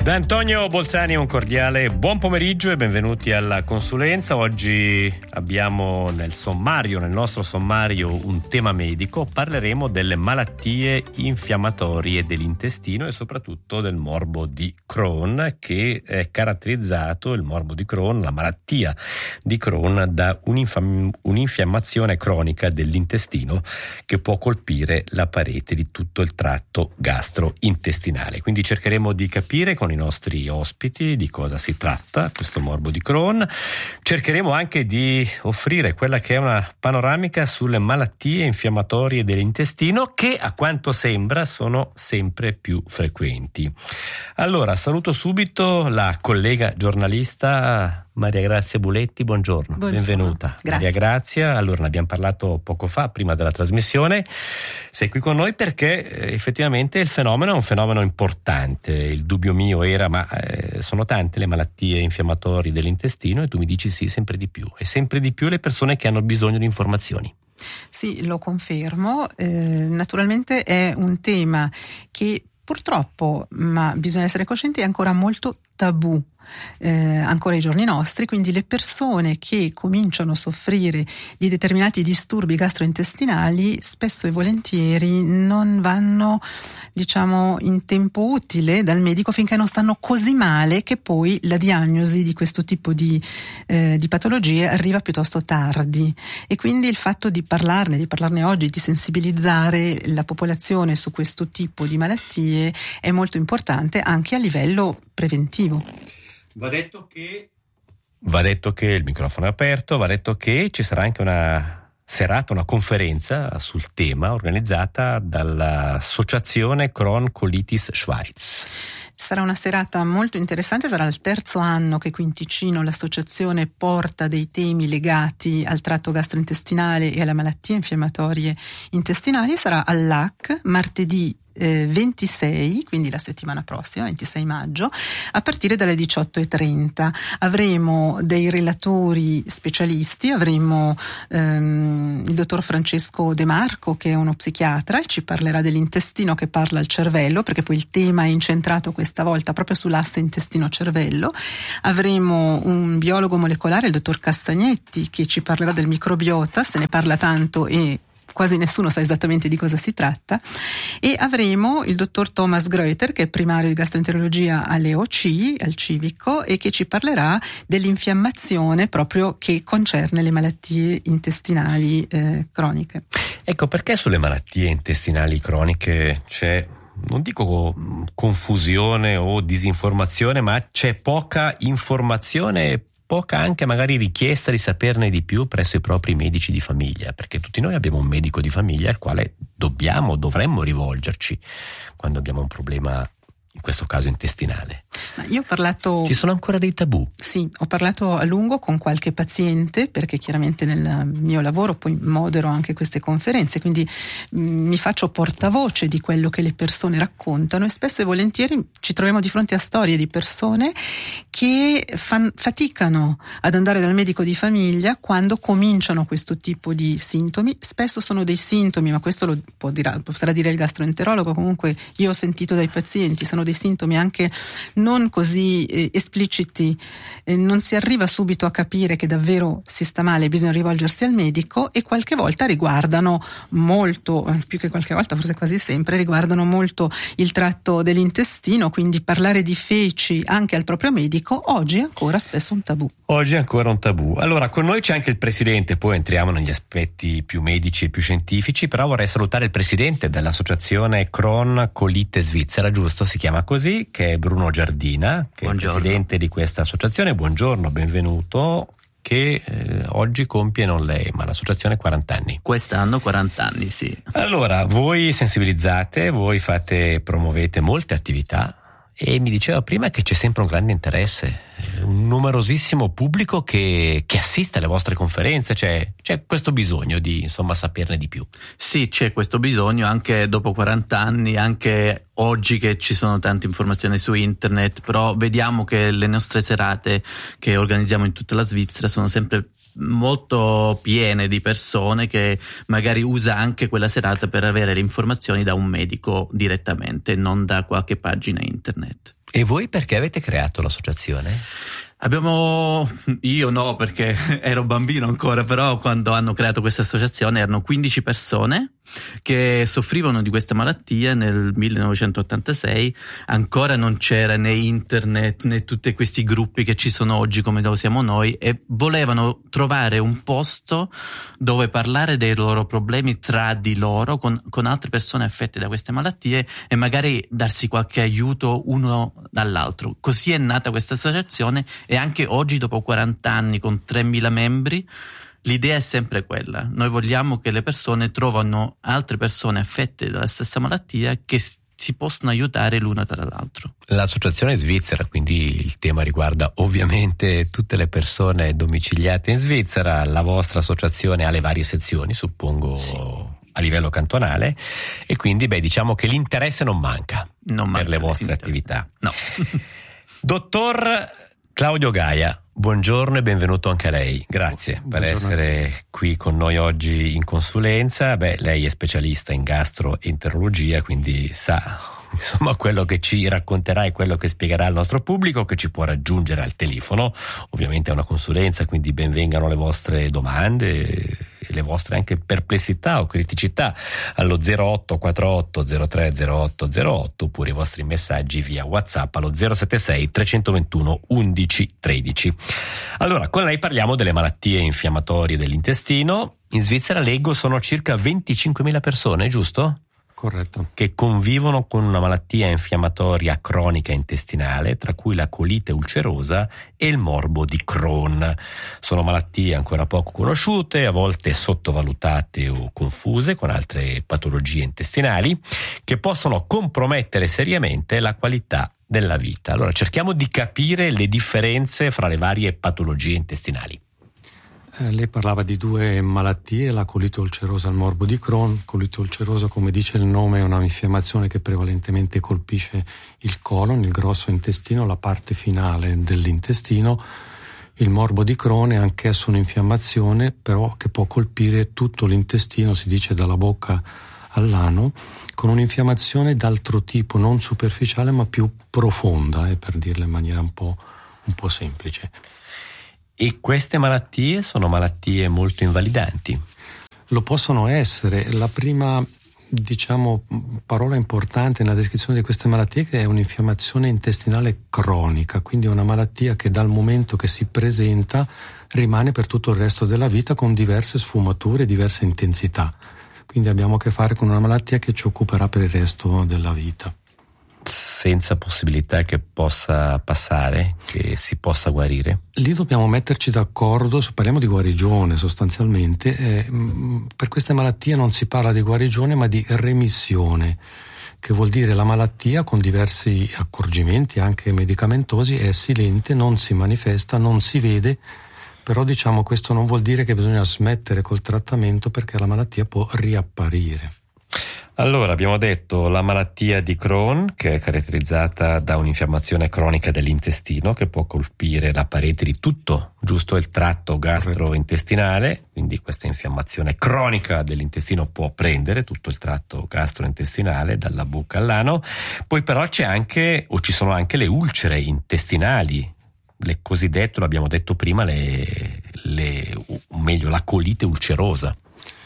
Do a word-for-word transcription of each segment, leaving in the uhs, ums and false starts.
Da Antonio Bolzani un cordiale buon pomeriggio e benvenuti alla consulenza. Oggi abbiamo nel sommario, nel nostro sommario, un tema medico. Parleremo delle malattie infiammatorie dell'intestino e soprattutto del morbo di Crohn, che è caratterizzato, il morbo di Crohn, la malattia di Crohn, da un'infam- un'infiammazione cronica dell'intestino che può colpire la parete di tutto il tratto gastrointestinale. Quindi cercheremo di capire con i nostri ospiti di cosa si tratta questo morbo di Crohn. Cercheremo anche di offrire quella che è una panoramica sulle malattie infiammatorie dell'intestino che, a quanto sembra, sono sempre più frequenti. Allora, saluto subito la collega giornalista Maria Grazia Buletti, buongiorno, buongiorno. Benvenuta. Grazie. Maria Grazia, allora ne abbiamo parlato poco fa, prima della trasmissione. Sei qui con noi perché eh, effettivamente il fenomeno è un fenomeno importante. Il dubbio mio era, ma eh, sono tante le malattie infiammatorie dell'intestino? E tu mi dici sì, sempre di più. E sempre di più le persone che hanno bisogno di informazioni. Sì, lo confermo. Eh, naturalmente è un tema che purtroppo, ma bisogna essere coscienti, è ancora molto tabù. Eh, ancora ai giorni nostri, quindi le persone che cominciano a soffrire di determinati disturbi gastrointestinali spesso e volentieri non vanno, diciamo, in tempo utile dal medico finché non stanno così male che poi la diagnosi di questo tipo di, eh, di patologie arriva piuttosto tardi, e quindi il fatto di parlarne, di parlarne oggi, di sensibilizzare la popolazione su questo tipo di malattie è molto importante anche a livello preventivo. Va detto che va detto che il microfono è aperto, va detto che ci sarà anche una serata, una conferenza sul tema organizzata dall'associazione Crohn Colitis Schweiz. Sarà una serata molto interessante, sarà il terzo anno che qui in Ticino l'associazione porta dei temi legati al tratto gastrointestinale e alle malattie infiammatorie intestinali. Sarà all'A C martedì Eh, ventisei, quindi la settimana prossima, ventisei maggio, a partire dalle diciotto e trenta. Avremo dei relatori specialisti, avremo ehm, il dottor Francesco De Marco, che è uno psichiatra e ci parlerà dell'intestino che parla al cervello, perché poi il tema è incentrato questa volta proprio sull'asse intestino-cervello. Avremo un biologo molecolare, il dottor Castagnetti, che ci parlerà del microbiota, se ne parla tanto e quasi nessuno sa esattamente di cosa si tratta, e avremo il dottor Thomas Greuter, che è primario di gastroenterologia alle O C, al Civico, e che ci parlerà dell'infiammazione proprio che concerne le malattie intestinali eh, croniche. Ecco, perché sulle malattie intestinali croniche c'è, non dico confusione o disinformazione, ma c'è poca informazione, poca anche magari richiesta di saperne di più presso i propri medici di famiglia, perché tutti noi abbiamo un medico di famiglia al quale dobbiamo, dovremmo rivolgerci quando abbiamo un problema, in questo caso intestinale. Ma io ho parlato... Ci sono ancora dei tabù? Sì, ho parlato a lungo con qualche paziente, perché chiaramente nel mio lavoro poi modero anche queste conferenze, quindi mh, mi faccio portavoce di quello che le persone raccontano, e spesso e volentieri ci troviamo di fronte a storie di persone che fan, faticano ad andare dal medico di famiglia quando cominciano questo tipo di sintomi. Spesso sono dei sintomi, ma questo lo può dire, potrà dire il gastroenterologo, comunque io ho sentito dai pazienti, sono dei sintomi anche non così eh, espliciti, eh, non si arriva subito a capire che davvero si sta male, bisogna rivolgersi al medico, e qualche volta riguardano molto, eh, più che qualche volta, forse quasi sempre, riguardano molto il tratto dell'intestino, quindi parlare di feci anche al proprio medico oggi è ancora spesso un tabù. Oggi è ancora un tabù. Allora, con noi c'è anche il presidente, poi entriamo negli aspetti più medici e più scientifici, però vorrei salutare il presidente dell'associazione Crohn Colitis Svizzera, giusto? Si chiama così, che è Bruno Giardina, che buongiorno. È il presidente di questa associazione. Buongiorno, benvenuto. Che eh, oggi compie non lei, ma l'associazione quaranta anni. Quest'anno quaranta anni, sì. Allora, voi sensibilizzate, voi fate, promuovete molte attività, e mi diceva prima che c'è sempre un grande interesse, un numerosissimo pubblico che, che assiste alle vostre conferenze, c'è, c'è questo bisogno di, insomma, saperne di più. Sì, c'è questo bisogno anche dopo quaranta anni, anche oggi che ci sono tante informazioni su internet, però vediamo che le nostre serate che organizziamo in tutta la Svizzera sono sempre molto piene di persone che magari usa anche quella serata per avere le informazioni da un medico direttamente, non da qualche pagina internet. E voi perché avete creato l'associazione? Abbiamo, io no perché ero bambino ancora, però quando hanno creato questa associazione erano quindici persone che soffrivano di questa malattia nel millenovecentottantasei. Ancora non c'era né internet né tutti questi gruppi che ci sono oggi come lo siamo noi, e volevano trovare un posto dove parlare dei loro problemi tra di loro con, con altre persone affette da queste malattie e magari darsi qualche aiuto uno dall'altro. Così è nata questa associazione, e anche oggi dopo quaranta anni con tremila membri l'idea è sempre quella. Noi vogliamo che le persone trovano altre persone affette dalla stessa malattia che si possono aiutare l'una tra l'altro. L'associazione è svizzera, quindi il tema riguarda ovviamente tutte le persone domiciliate in Svizzera. La vostra associazione ha le varie sezioni, suppongo, sì, a livello cantonale, e quindi beh, diciamo che l'interesse non manca, non per manca le vostre attività. No. Dottor Claudio Gaia, buongiorno e benvenuto anche a lei. Grazie buongiorno per essere qui con noi oggi in consulenza. Beh, lei è specialista in gastroenterologia, quindi sa insomma quello che ci racconterà e quello che spiegherà al nostro pubblico, che ci può raggiungere al telefono. Ovviamente è una consulenza, quindi benvengano le vostre domande e le vostre anche perplessità o criticità allo zero otto quattro otto zero tre zero otto zero otto, oppure i vostri messaggi via WhatsApp allo zero sette sei tre due uno undici tredici. Allora, con lei parliamo delle malattie infiammatorie dell'intestino. In Svizzera, leggo, sono circa venticinquemila persone, giusto? Corretto. Che convivono con una malattia infiammatoria cronica intestinale, tra cui la colite ulcerosa e il morbo di Crohn. Sono malattie ancora poco conosciute, a volte sottovalutate o confuse con altre patologie intestinali, che possono compromettere seriamente la qualità della vita. Allora, cerchiamo di capire le differenze fra le varie patologie intestinali. Eh, lei parlava di due malattie, la colite ulcerosa e il morbo di Crohn. Colite ulcerosa, come dice il nome, è una infiammazione che prevalentemente colpisce il colon, il grosso intestino, la parte finale dell'intestino. Il morbo di Crohn è anch'esso un'infiammazione, però che può colpire tutto l'intestino, si dice dalla bocca all'ano, con un'infiammazione d'altro tipo, non superficiale ma più profonda, eh, per dirla in maniera un po', un po' semplice. E queste malattie sono malattie molto invalidanti? Lo possono essere. La prima, diciamo, parola importante nella descrizione di queste malattie è che è un'infiammazione intestinale cronica, quindi è una malattia che dal momento che si presenta rimane per tutto il resto della vita con diverse sfumature, diverse intensità. Quindi abbiamo a che fare con una malattia che ci occuperà per il resto della vita. Senza possibilità che possa passare, che si possa guarire? Lì dobbiamo metterci d'accordo, parliamo di guarigione sostanzialmente. Eh, per queste malattie non si parla di guarigione ma di remissione, che vuol dire la malattia con diversi accorgimenti anche medicamentosi è silente, non si manifesta, non si vede, però diciamo questo non vuol dire che bisogna smettere col trattamento, perché la malattia può riapparire. Allora, abbiamo detto la malattia di Crohn, che è caratterizzata da un'infiammazione cronica dell'intestino che può colpire la parete di tutto, giusto, il tratto gastrointestinale, quindi questa infiammazione cronica dell'intestino può prendere tutto il tratto gastrointestinale dalla bocca all'ano. Poi però c'è anche, o ci sono anche le ulcere intestinali, le cosiddette, lo abbiamo detto prima, le, le o meglio la colite ulcerosa.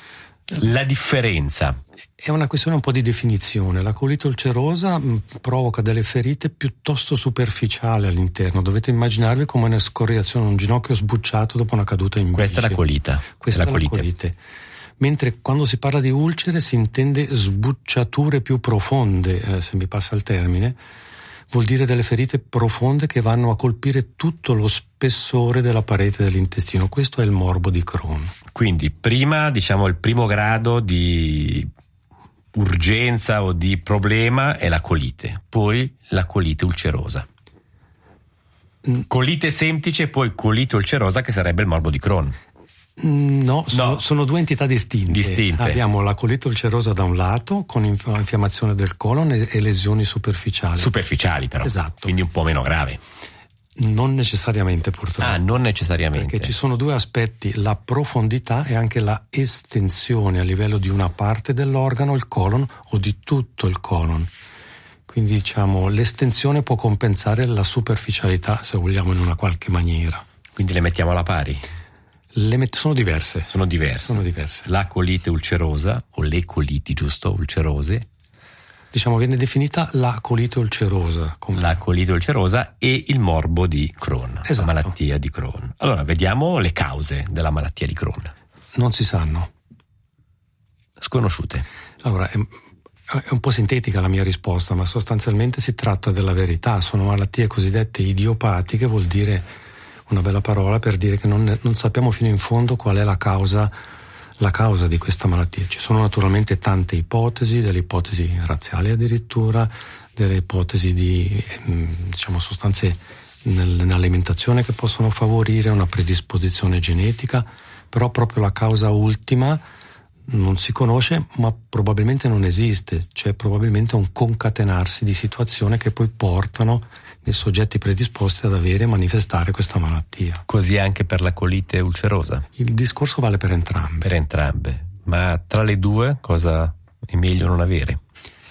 La differenza? È una questione un po' di definizione. La colite ulcerosa mh, provoca delle ferite piuttosto superficiali all'interno. Dovete immaginarvi come una scoriazione, un ginocchio sbucciato dopo una caduta in bici. Questa è la colita. Questa è la, la colite. colite. Mentre quando si parla di ulcere si intende sbucciature più profonde, eh, se mi passa il termine. Vuol dire delle ferite profonde che vanno a colpire tutto lo spessore della parete dell'intestino. Questo è il morbo di Crohn. Quindi prima, diciamo, il primo grado di urgenza o di problema è la colite, poi la colite ulcerosa. Colite semplice, poi colite ulcerosa, che sarebbe il morbo di Crohn. No, sono, no. sono due entità distinte. distinte. Abbiamo la colite ulcerosa da un lato, con infiammazione del colon e, e lesioni superficiali. Superficiali però. Esatto. Quindi un po' meno grave. Non necessariamente, purtroppo. Ah, non necessariamente. Perché ci sono due aspetti, la profondità e anche la estensione a livello di una parte dell'organo, il colon, o di tutto il colon. quindi diciamo l'estensione può compensare la superficialità, se vogliamo, in una qualche maniera. Quindi le mettiamo alla pari? Le met- sono diverse. Sono diverse. Sono diverse. La colite ulcerosa, o le coliti, giusto? Ulcerose. Diciamo viene definita la colite ulcerosa. Come... La colite ulcerosa e il morbo di Crohn, esatto. La malattia di Crohn. Allora, vediamo le cause della malattia di Crohn. Non si sanno. Sconosciute. Allora, è, è un po' sintetica la mia risposta, ma sostanzialmente si tratta della verità. Sono malattie cosiddette idiopatiche, vuol dire una bella parola per dire che non, non sappiamo fino in fondo qual è la causa la causa di questa malattia. Ci sono naturalmente tante ipotesi, delle ipotesi razziali addirittura, delle ipotesi di diciamo sostanze nell'alimentazione che possono favorire una predisposizione genetica, però proprio la causa ultima non si conosce, ma probabilmente non esiste. C'è probabilmente un concatenarsi di situazioni che poi portano i soggetti predisposti ad avere e manifestare questa malattia. Così anche per la colite ulcerosa? Il discorso vale per entrambe. Per entrambe. Ma tra le due cosa è meglio non avere?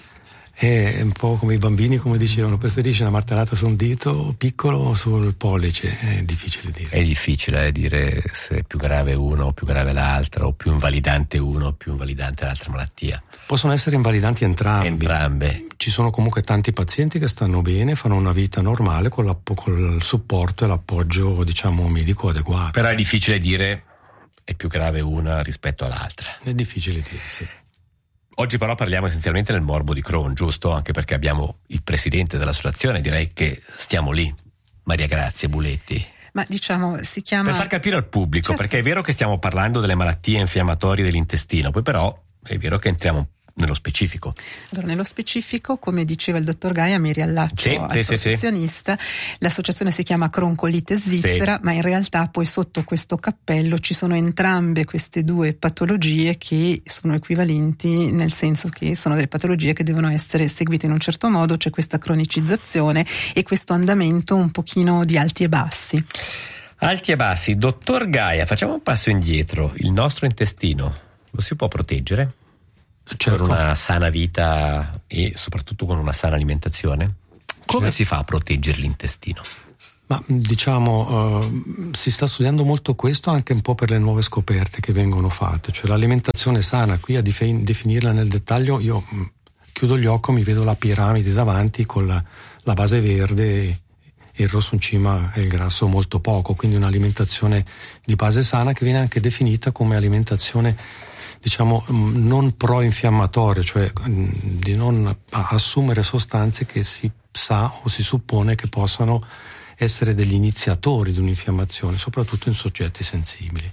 È un po' come i bambini, come dicevano, preferisci una martellata su un dito piccolo o sul pollice? È difficile dire. È difficile eh, dire se è più grave uno o più grave l'altra, o più invalidante uno o più invalidante l'altra malattia. Possono essere invalidanti entrambi. Entrambe. Ci sono comunque tanti pazienti che stanno bene, fanno una vita normale con, la, con il supporto e l'appoggio, diciamo, medico adeguato. Però è difficile dire è più grave una rispetto all'altra. È difficile dire, sì. Oggi però parliamo essenzialmente del morbo di Crohn, giusto? Anche perché abbiamo il presidente dell'associazione, direi che stiamo lì, Maria Grazia Buletti. Ma diciamo si chiama... Per far capire al pubblico, certo. Perché è vero che stiamo parlando delle malattie infiammatorie dell'intestino, poi però è vero che entriamo nello specifico. Allora, nello specifico, come diceva il dottor Gaia, mi riallaccio sì, al sì, professionista, sì. L'associazione si chiama Crohn-colite svizzera, sì. Ma in realtà poi sotto questo cappello ci sono entrambe queste due patologie che sono equivalenti, nel senso che sono delle patologie che devono essere seguite in un certo modo, c'è questa cronicizzazione e questo andamento un pochino di alti e bassi. Alti e bassi. Dottor Gaia, facciamo un passo indietro. Il nostro intestino lo si può proteggere? Certo. Con una sana vita e soprattutto con una sana alimentazione? Come certo. si fa a proteggere l'intestino? Ma diciamo uh, si sta studiando molto questo anche un po' per le nuove scoperte che vengono fatte, cioè l'alimentazione sana, qui a dif- definirla nel dettaglio io mh, chiudo gli occhi, mi vedo la piramide davanti con la, la base verde e il rosso in cima e il grasso molto poco, quindi un'alimentazione di base sana che viene anche definita come alimentazione diciamo non pro-infiammatoria, cioè di non assumere sostanze che si sa o si suppone che possano essere degli iniziatori di un'infiammazione, soprattutto in soggetti sensibili.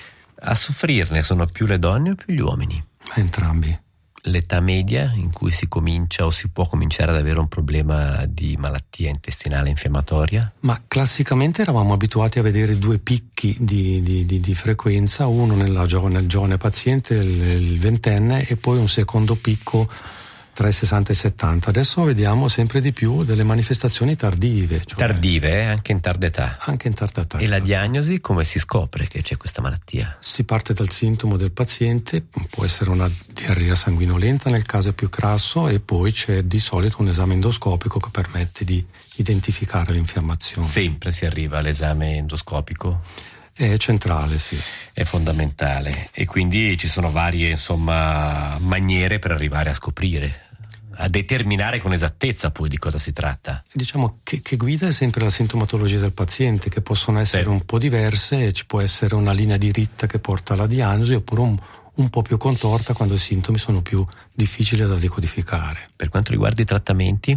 A soffrirne sono più le donne o più gli uomini? Entrambi. L'età media in cui si comincia o si può cominciare ad avere un problema di malattia intestinale infiammatoria? Ma classicamente eravamo abituati a vedere due picchi di, di, di, di frequenza, uno nella giovane, nel giovane paziente, il, il ventenne, e poi un secondo picco tra i sessanta e i settanta. Adesso vediamo sempre di più delle manifestazioni tardive. Cioè tardive, eh? Anche in tarda età? Anche in tarda età. E esatto. La diagnosi come si scopre che c'è questa malattia? Si parte dal sintomo del paziente, può essere una diarrea sanguinolenta nel caso più crasso, e poi c'è di solito un esame endoscopico che permette di identificare l'infiammazione. Sempre si arriva all'esame endoscopico? È centrale, sì. È fondamentale, e quindi ci sono varie insomma maniere per arrivare a scoprire, a determinare con esattezza poi di cosa si tratta. Diciamo che, che guida è sempre la sintomatologia del paziente, che possono essere sì. un po' diverse, e ci può essere una linea diritta che porta alla diagnosi, oppure un, un po' più contorta quando i sintomi sono più difficili da decodificare. Per quanto riguarda i trattamenti?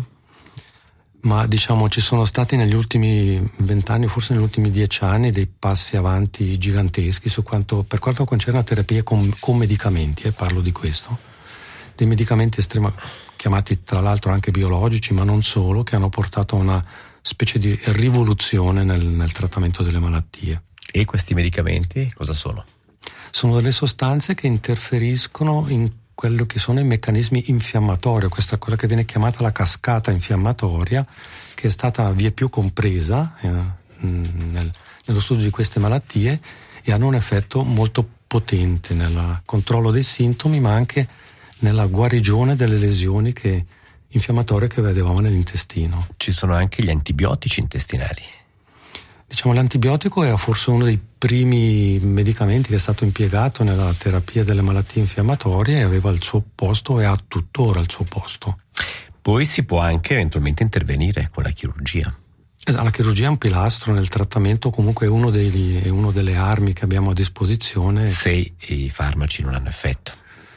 Ma diciamo ci sono stati negli ultimi vent'anni, forse negli ultimi dieci anni, dei passi avanti giganteschi su quanto, per quanto concerne la terapia con, con medicamenti, eh, parlo di questo, dei medicamenti estrema, chiamati tra l'altro anche biologici, ma non solo, che hanno portato a una specie di rivoluzione nel, nel trattamento delle malattie. E questi medicamenti cosa sono? Sono delle sostanze che interferiscono in quello che sono i meccanismi infiammatori, questa è quella che viene chiamata la cascata infiammatoria, che è stata via più compresa eh, nel, nello studio di queste malattie, e hanno un effetto molto potente nel controllo dei sintomi, ma anche nella guarigione delle lesioni che infiammatoria che vedevamo nell'intestino. Ci sono anche gli antibiotici intestinali. Diciamo, l'antibiotico era forse uno dei primi medicamenti che è stato impiegato nella terapia delle malattie infiammatorie e aveva il suo posto e ha tuttora il suo posto. Poi si può anche eventualmente intervenire con la chirurgia. Esatto, la chirurgia è un pilastro nel trattamento, comunque è uno dei, è uno delle armi che abbiamo a disposizione. Se i farmaci non hanno effetto.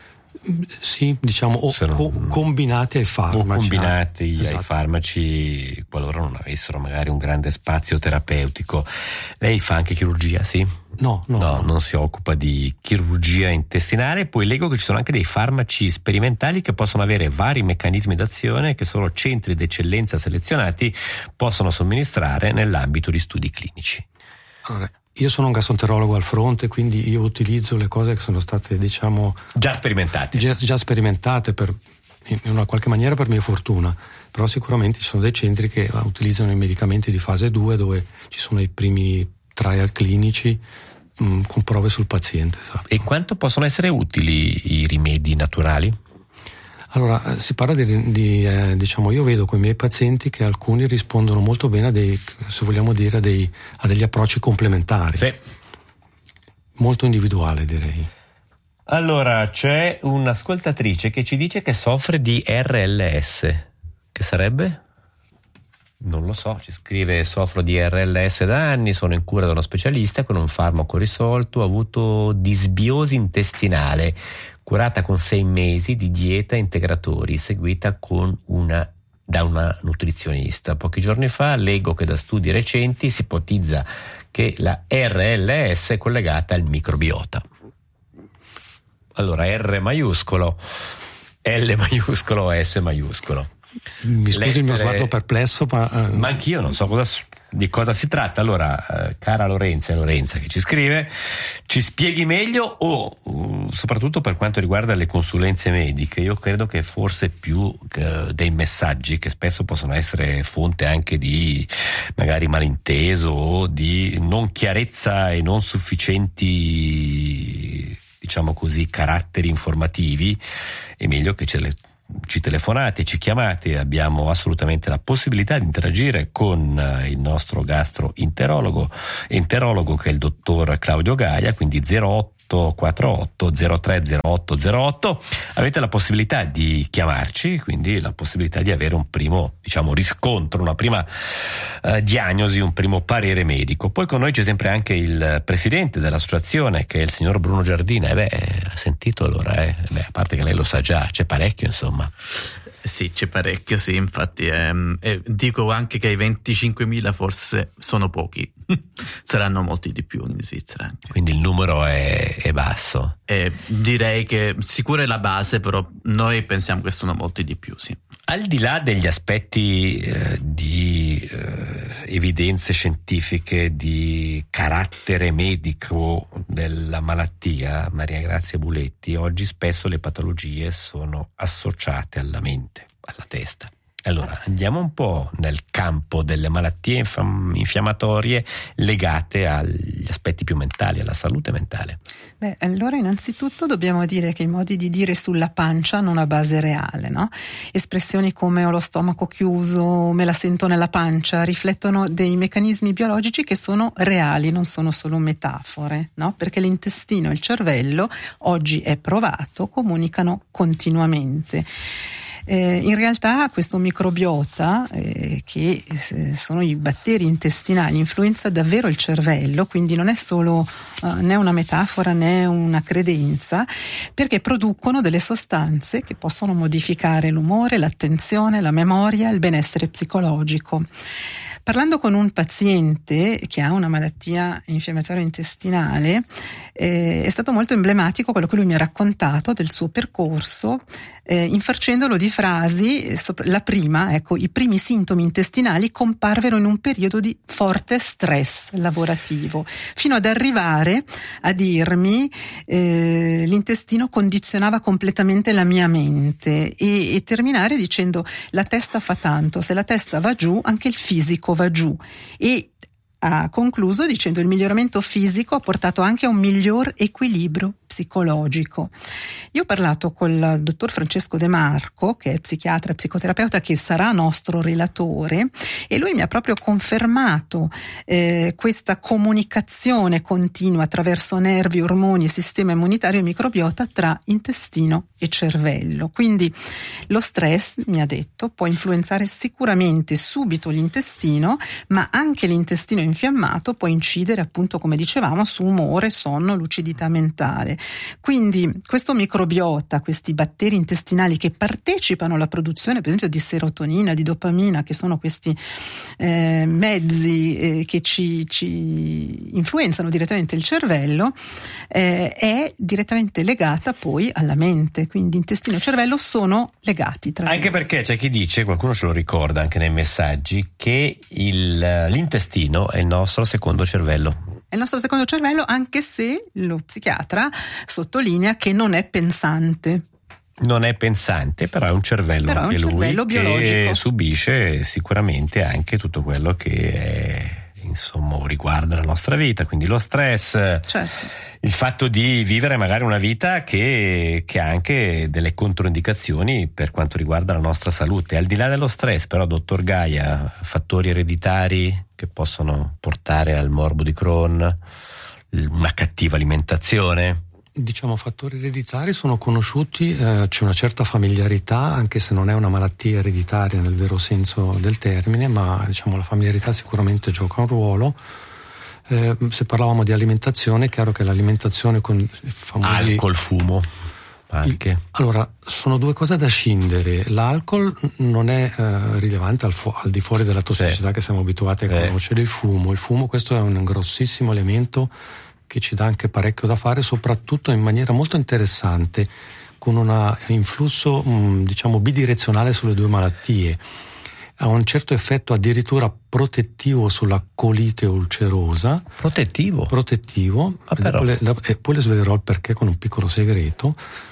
Sì, diciamo, o non, co- combinati ai farmaci. O combinati esatto. ai farmaci, qualora non avessero magari un grande spazio terapeutico. Lei fa anche chirurgia, sì? No, no, no, no. non si occupa di chirurgia intestinale. Poi leggo che ci sono anche dei farmaci sperimentali che possono avere vari meccanismi d'azione che solo centri d'eccellenza selezionati possono somministrare nell'ambito di studi clinici. Allora, io sono un gastroenterologo al fronte, quindi io utilizzo le cose che sono state, diciamo, già sperimentate. Già, già sperimentate per, in una qualche maniera per mia fortuna, però sicuramente ci sono dei centri che utilizzano i medicamenti di fase due dove ci sono i primi trial clinici mh, con prove sul paziente. Esatto. E quanto possono essere utili i rimedi naturali? Allora, si parla di, di eh, diciamo, io vedo con i miei pazienti che alcuni rispondono molto bene a dei, se vogliamo dire, a, dei, a degli approcci complementari. Sì. Molto individuale, direi. Allora, c'è un'ascoltatrice che ci dice che soffre di R L S. Che sarebbe? Non lo so, ci scrive: soffro di R L S da anni, sono in cura da uno specialista con un farmaco risolto, ho avuto disbiosi intestinale, curata con sei mesi di dieta integratori, seguita con una, da una nutrizionista. Pochi giorni fa leggo che da studi recenti si ipotizza che la R L S è collegata al microbiota. Allora, R maiuscolo, L maiuscolo, S maiuscolo. Mi scusi Lettere... il mio sguardo perplesso, ma... Uh... Ma anch'io non so cosa, di cosa si tratta. Allora, eh, cara Lorenza e Lorenza che ci scrive, ci spieghi meglio o uh, soprattutto per quanto riguarda le consulenze mediche. Io credo che forse più uh, dei messaggi che spesso possono essere fonte anche di magari malinteso o di non chiarezza e non sufficienti, diciamo così, caratteri informativi, è meglio che ce le ci telefonate, ci chiamate. Abbiamo assolutamente la possibilità di interagire con il nostro gastroenterologo enterologo che è il dottor Claudio Gaia, quindi zero otto quattro otto zero tre zero otto zero otto. Avete la possibilità di chiamarci, quindi la possibilità di avere un primo, diciamo, riscontro, una prima eh, diagnosi, un primo parere medico. Poi con noi c'è sempre anche il presidente dell'associazione, che è il signor Bruno Giardina. E beh, ha sentito allora, eh? Beh, a parte che lei lo sa già, c'è parecchio, insomma. Sì, c'è parecchio, sì, infatti ehm, eh, dico anche che i venticinquemila forse sono pochi, saranno molti di più in Svizzera anche. Quindi il numero è, è basso. Eh, direi che sicura è la base, però noi pensiamo che sono molti di più, sì. Al di là degli aspetti eh, di eh, evidenze scientifiche, di carattere medico della malattia, Maria Grazia Buletti, oggi spesso le patologie sono associate alla mente, alla testa. Allora, andiamo un po' nel campo delle malattie infiammatorie legate agli aspetti più mentali, alla salute mentale. Beh, allora innanzitutto dobbiamo dire che i modi di dire sulla pancia hanno una base reale, no? Espressioni come ho lo stomaco chiuso, me la sento nella pancia, riflettono dei meccanismi biologici che sono reali, non sono solo metafore, no? Perché l'intestino e il cervello, oggi è provato, comunicano continuamente. Eh, in realtà questo microbiota, eh, che eh, sono i batteri intestinali, influenza davvero il cervello, quindi non è solo uh, né una metafora né una credenza, perché producono delle sostanze che possono modificare l'umore, l'attenzione, la memoria, il benessere psicologico. Parlando con un paziente che ha una malattia infiammatoria intestinale, eh, è stato molto emblematico quello che lui mi ha raccontato del suo percorso, eh, infarcendolo di frasi. La prima, ecco, i primi sintomi intestinali comparvero in un periodo di forte stress lavorativo, fino ad arrivare a dirmi eh, l'intestino condizionava completamente la mia mente e, e terminare dicendo la testa fa tanto, se la testa va giù anche il fisico va giù, e ha concluso dicendo il miglioramento fisico ha portato anche a un miglior equilibrio psicologico. Io ho parlato col dottor Francesco De Marco, che è psichiatra e psicoterapeuta, che sarà nostro relatore, e lui mi ha proprio confermato eh, questa comunicazione continua attraverso nervi, ormoni e sistema immunitario e microbiota tra intestino e cervello. Quindi lo stress, mi ha detto, può influenzare sicuramente subito l'intestino, ma anche l'intestino infiammato può incidere, appunto, come dicevamo, su umore, sonno, lucidità mentale. Quindi questo microbiota, questi batteri intestinali che partecipano alla produzione, per esempio, di serotonina, di dopamina, che sono questi eh, mezzi eh, che ci, ci influenzano direttamente il cervello, eh, è direttamente legata poi alla mente. Quindi intestino e cervello sono legati tra Anche loro. Perché c'è chi dice, qualcuno ce lo ricorda anche nei messaggi, che il, l'intestino è il nostro secondo cervello. È il nostro secondo cervello, anche se lo psichiatra sottolinea che non è pensante. Non è pensante, però è un cervello però anche è un cervello lui biologico. Che subisce sicuramente anche tutto quello che è, insomma, riguarda la nostra vita, quindi lo stress, certo. Il fatto di vivere magari una vita che, che ha anche delle controindicazioni per quanto riguarda la nostra salute. Al di là dello stress, però, dottor Gaia, fattori ereditari che possono portare al morbo di Crohn, una cattiva alimentazione? Diciamo, fattori ereditari sono conosciuti, eh, c'è una certa familiarità, anche se non è una malattia ereditaria nel vero senso del termine, ma diciamo la familiarità sicuramente gioca un ruolo. Eh, se parlavamo di alimentazione, è chiaro che l'alimentazione con i famosi alcol, fumo anche. Il, allora, sono due cose da scindere. L'alcol non è eh, rilevante al, fu- al di fuori della tossicità, sì, che siamo abituati a sì. conoscere. Il fumo, il fumo, questo è un grossissimo elemento che ci dà anche parecchio da fare, soprattutto in maniera molto interessante, con un influsso mh, diciamo bidirezionale sulle due malattie. Ha un certo effetto addirittura protettivo sulla colite ulcerosa. Protettivo? Protettivo. Ah, però. Dopo le, e poi le svelerò il perché con un piccolo segreto.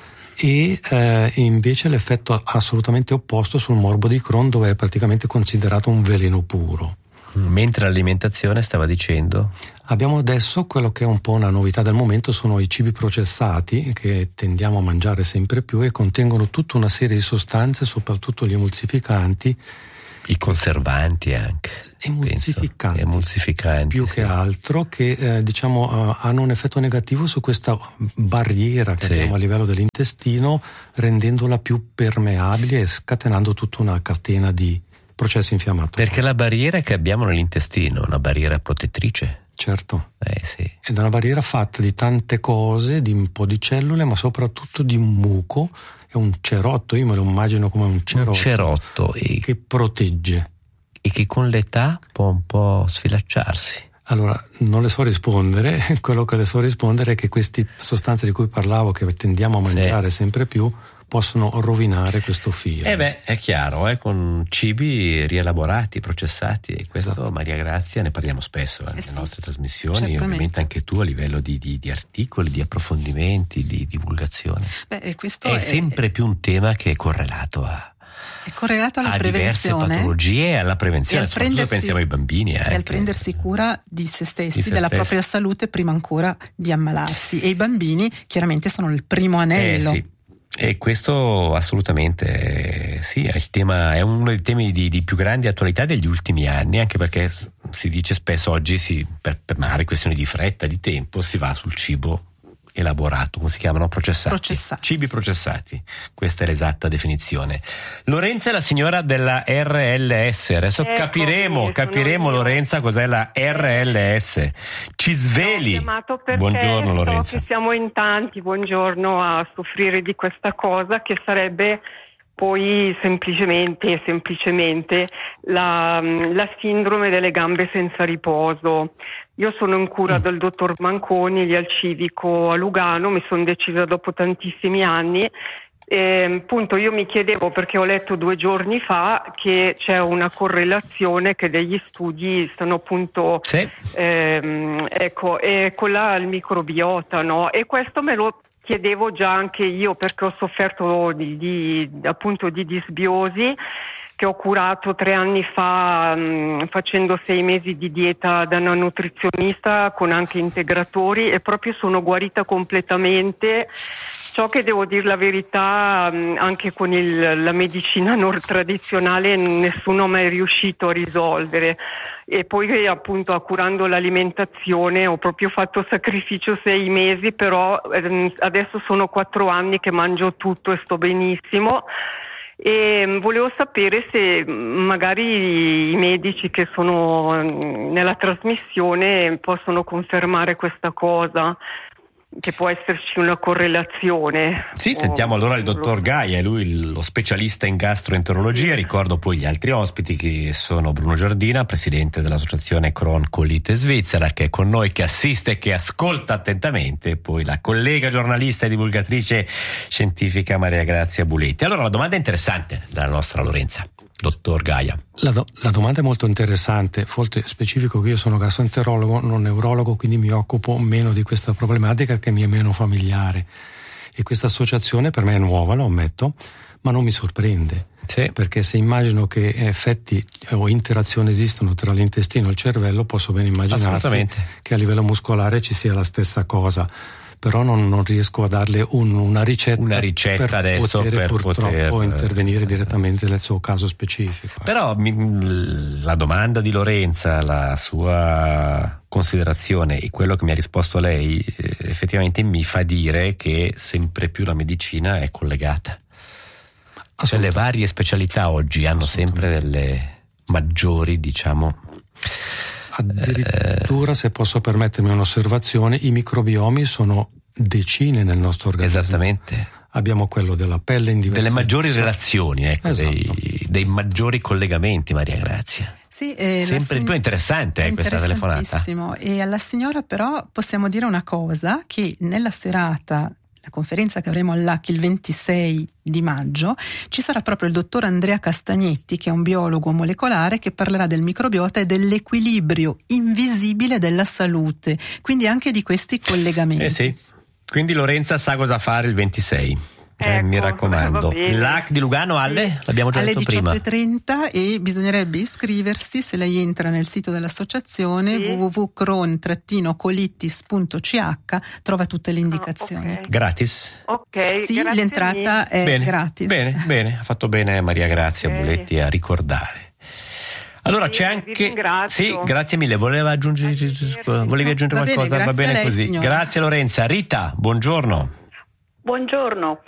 E eh, invece l'effetto assolutamente opposto sul morbo di Crohn, dove è praticamente considerato un veleno puro. Mentre l'alimentazione, stava dicendo? Abbiamo adesso quello che è un po' una novità del momento, sono i cibi processati che tendiamo a mangiare sempre più e contengono tutta una serie di sostanze, soprattutto gli emulsificanti. I conservanti anche. Emulsificanti. Penso. Emulsificanti. Più sì. che altro che eh, diciamo uh, hanno un effetto negativo su questa barriera che sì. abbiamo a livello dell'intestino, rendendola più permeabile e scatenando tutta una catena di processi infiammatori. Perché la barriera che abbiamo nell'intestino è una barriera protettrice. Certo. Eh sì. Ed è una barriera fatta di tante cose, di un po' di cellule, ma soprattutto di un muco. È un cerotto, io me lo immagino come un cerotto, un cerotto e... che protegge e che con l'età può un po' sfilacciarsi. Allora, non le so rispondere, quello che le so rispondere è che queste sostanze di cui parlavo, che tendiamo a mangiare sì. sempre più, possono rovinare questo filo. Eh beh, è chiaro, eh, con cibi rielaborati, processati, e questo, esatto. Maria Grazia, ne parliamo spesso eh, nelle sì. nostre trasmissioni, certamente. Ovviamente anche tu a livello di, di, di articoli, di approfondimenti, di divulgazione. Beh, questo è, è sempre più un tema che è correlato a È correlato alla a prevenzione, diverse patologie e alla prevenzione, e soprattutto pensiamo ai bambini. Anche. E al prendersi cura di se stessi, di se della stessi. propria salute, prima ancora di ammalarsi. E i bambini chiaramente sono il primo anello. Eh, sì. E questo assolutamente sì, è, il tema, è uno dei temi di, di più grande attualità degli ultimi anni, anche perché si dice spesso oggi, si, per, per magari questioni di fretta, di tempo, si va sul cibo elaborato, come si chiamano? Processati. processati Cibi sì. processati, questa è l'esatta definizione. Lorenza è la signora della R L S, adesso ecco, capiremo, capiremo Lorenza cos'è la R L S. Ci sveli. Buongiorno Lorenza. So che siamo in tanti, buongiorno, a soffrire di questa cosa che sarebbe poi semplicemente, semplicemente la, la sindrome delle gambe senza riposo. Io sono in cura mm. del dottor Manconi lì al Civico a Lugano, mi sono decisa dopo tantissimi anni. E, appunto, io mi chiedevo, perché ho letto due giorni fa che c'è una correlazione, che degli studi stanno appunto sì. ehm, ecco, e con la, il microbiota, no? E questo me lo chiedevo già anche io, perché ho sofferto di, di appunto di disbiosi che ho curato tre anni fa mh, facendo sei mesi di dieta da una nutrizionista con anche integratori, e proprio sono guarita completamente. Ciò che devo dire la verità, mh, anche con il, la medicina non tradizionale nessuno è mai riuscito a risolvere. E poi appunto curando l'alimentazione ho proprio fatto sacrificio sei mesi, però ehm, adesso sono quattro anni che mangio tutto e sto benissimo. E volevo sapere se magari i medici che sono nella trasmissione possono confermare questa cosa, che può esserci una correlazione. Sì, sentiamo allora il dottor Gaia, è lui lo specialista in gastroenterologia. Sì. Ricordo poi gli altri ospiti, che sono Bruno Giardina, presidente dell'associazione Crohn Colite Svizzera, che è con noi, che assiste e che ascolta attentamente, e poi la collega giornalista e divulgatrice scientifica Maria Grazia Buletti. Allora, la domanda è interessante dalla nostra Lorenza. Dottor Gaia. La, do- la domanda è molto interessante, forse specifico che io sono gastroenterologo, non neurologo, quindi mi occupo meno di questa problematica, che mi è meno familiare, e questa associazione per me è nuova, lo ammetto, ma non mi sorprende, sì. Perché se immagino che effetti o interazioni esistono tra l'intestino e il cervello, posso ben immaginarsi che a livello muscolare ci sia la stessa cosa. Però non, non riesco a darle un, una ricetta, una ricetta per adesso poter per purtroppo poter intervenire direttamente nel suo caso specifico. Però mi, la domanda di Lorenza, la sua considerazione e quello che mi ha risposto lei eh, effettivamente mi fa dire che sempre più la medicina è collegata. Cioè le varie specialità oggi hanno sempre delle maggiori, diciamo... Addirittura, se posso permettermi un'osservazione, i microbiomi sono decine nel nostro organismo. Esattamente. Abbiamo quello della pelle in diverse... Delle maggiori relazioni, ecco, esatto. dei, dei maggiori collegamenti, Maria Grazia. Sì, eh, sempre più interessante eh, questa telefonata. E alla signora però possiamo dire una cosa, che nella serata, la conferenza che avremo all'A C il ventisei di maggio, ci sarà proprio il dottor Andrea Castagnetti, che è un biologo molecolare, che parlerà del microbiota e dell'equilibrio invisibile della salute, quindi anche di questi collegamenti. Eh sì, quindi Lorenza sa cosa fare il ventisei. Eh, ecco, mi raccomando. L'A C di Lugano alle? L'abbiamo già alle detto prima. Alle diciotto e trenta, e bisognerebbe iscriversi se lei entra nel sito dell'associazione, sì. w w w punto crohn colitis punto c h, trova tutte le indicazioni. Ah, okay. Gratis? Ok, sì, l'entrata mille. È bene, gratis. Bene, bene, ha fatto bene Maria Grazia okay. Buletti a ricordare. Allora sì, c'è anche sì, grazie mille. Voleva aggiungere volevi aggiungere va qualcosa? Bene, va bene lei, così. Signora. Grazie Lorenza. Rita, buongiorno. Buongiorno.